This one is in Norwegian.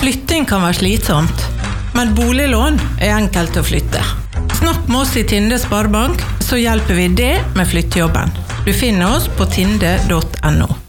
Flytting kan være slitsomt, men boliglån enkelt å flytte. Snakk med oss i Tinde Sparebank, så hjelper vi det med flyttejobben. Du finner oss på tinde.no.